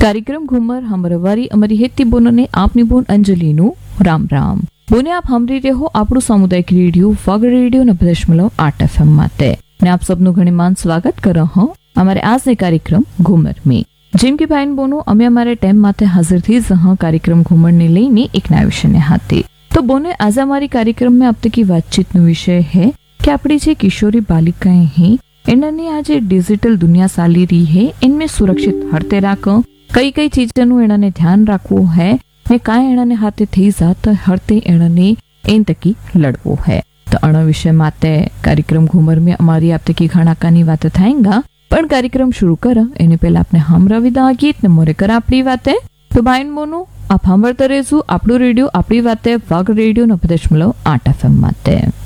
कार्यक्रम घूमर हम रवारी अमरी हेती बोनो ने आपनी बोन अंजलि नु राम राम बोने आप हमरी रहे हो આપણું સામુદાયિક રેડિયો વગર રેડિયો 90.8 FM माते ने आप सबનું ઘણી માન સ્વાગત કરો હું हमारे आज ने कार्यक्रम घूमर में जिम की बहन बोनो અમે અમારે ટાઈમ માતે હાજર થઈ જहाँ कार्यक्रम घूमर ने લઈને એક નવા વિષયને હાથે तो बोने आज हमारी कार्यक्रम में अब तक की बातचीत नो विषय है कि अपनी जे किशोरी बालिकाएं हैं इन्होंने आज डिजिटल दुनिया चाली रही है इनमें सुरक्षित हरते राखो कई कई चीजों इन्होंने ध्यान रखवो है ने काय इन्होंने हाथे थी जात हरते इन्होंने इन तकी लड़वो है तो अण विषय माते कार्यक्रम घूमर में हमारी आप तक की घणाकानी बातें थाएंगा पण कार्यक्रम शुरू कर एने पहला आपने हम रविदा गीत ने मोरे कर आपड़ी बातें तो भाईन बोनो आप हम रेजू आपड़ू रेडियो आपड़ी बातें वाग रेडियो 90.8 FM माते।